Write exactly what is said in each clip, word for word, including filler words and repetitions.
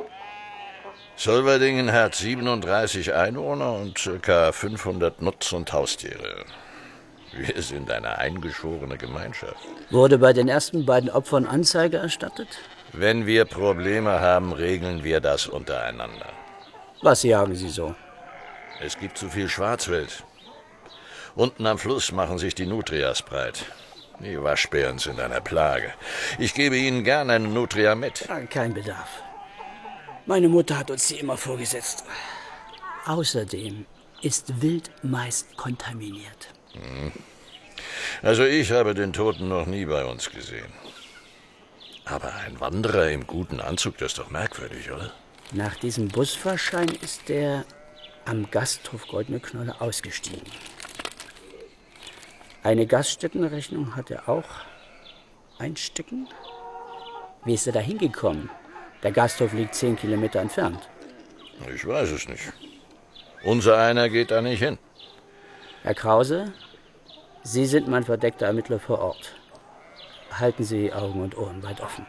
Solverdingen hat siebenunddreißig Einwohner und ca. fünfhundert Nutz- und Haustiere. Wir sind eine eingeschworene Gemeinschaft. Wurde bei den ersten beiden Opfern Anzeige erstattet? Wenn wir Probleme haben, regeln wir das untereinander. Was jagen Sie so? Es gibt zu viel Schwarzwild. Unten am Fluss machen sich die Nutrias breit. Die Waschbären sind eine Plage. Ich gebe Ihnen gerne eine Nutria mit. Kein Bedarf. Meine Mutter hat uns die immer vorgesetzt. Außerdem ist Wild meist kontaminiert. Hm. Also ich habe den Toten noch nie bei uns gesehen. Aber ein Wanderer im guten Anzug, das ist doch merkwürdig, oder? Nach diesem Busfahrschein ist der am Gasthof Goldene Knolle ausgestiegen. Eine Gaststättenrechnung hat er auch einstecken. Wie ist er da hingekommen? Der Gasthof liegt zehn Kilometer entfernt. Ich weiß es nicht. Unser einer geht da nicht hin. Herr Krause, Sie sind mein verdeckter Ermittler vor Ort. Halten Sie Augen und Ohren weit offen.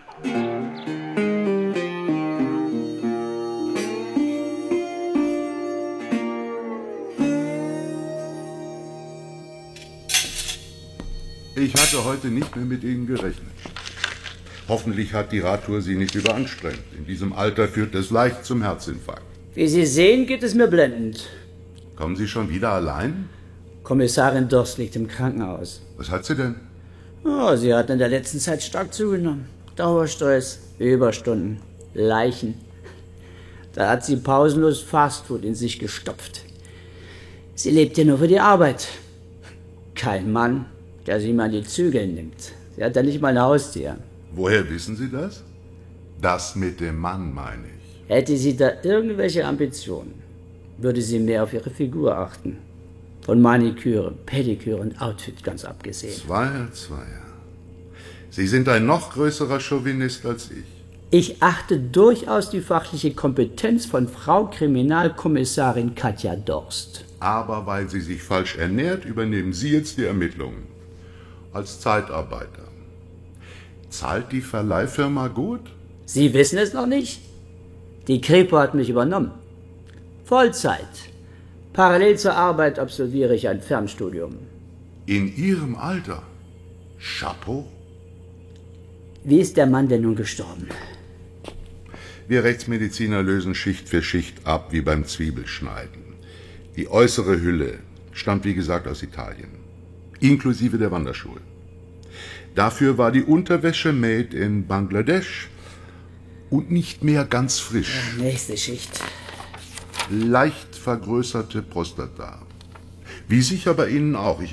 Ich hatte heute nicht mehr mit Ihnen gerechnet. Hoffentlich hat die Radtour Sie nicht überanstrengt. In diesem Alter führt es leicht zum Herzinfarkt. Wie Sie sehen, geht es mir blendend. Kommen Sie schon wieder allein? Kommissarin Dorst liegt im Krankenhaus. Was hat sie denn? Oh, sie hat in der letzten Zeit stark zugenommen. Dauerstress, Überstunden, Leichen. Da hat sie pausenlos Fastfood in sich gestopft. Sie lebt ja nur für die Arbeit. Kein Mann, der sie mal die Zügel nimmt. Sie hat ja nicht mal ein Haustier. Woher wissen Sie das? Das mit dem Mann, meine ich. Hätte sie da irgendwelche Ambitionen, würde sie mehr auf ihre Figur achten. Von Maniküre, Pediküre und Outfit ganz abgesehen. Zweier, Zweier. Sie sind ein noch größerer Chauvinist als ich. Ich achte durchaus die fachliche Kompetenz von Frau Kriminalkommissarin Katja Dorst. Aber weil sie sich falsch ernährt, übernehmen Sie jetzt die Ermittlungen. Als Zeitarbeiter. Zahlt die Verleihfirma gut? Sie wissen es noch nicht? Die Kripo hat mich übernommen. Vollzeit. Parallel zur Arbeit absolviere ich ein Fernstudium. In Ihrem Alter? Chapeau. Wie ist der Mann denn nun gestorben? Wir Rechtsmediziner lösen Schicht für Schicht ab, wie beim Zwiebelschneiden. Die äußere Hülle stammt, wie gesagt, aus Italien, inklusive der Wanderschuhe. Dafür war die Unterwäsche made in Bangladesch und nicht mehr ganz frisch. Ja, nächste Schicht. Leicht vergrößerte Prostata. Wie sicher bei Ihnen auch. Ich